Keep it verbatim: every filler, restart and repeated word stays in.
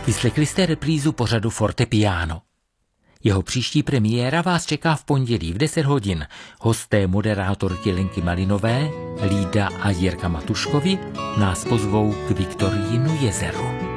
Vyslechli jste reprízu pořadu Fortepiano. Jeho příští premiéra vás čeká v pondělí v deset hodin. Hosté moderátorky Lenky Malinové, Lída a Jirka Matuškovi nás pozvou k Viktorínu jezeru.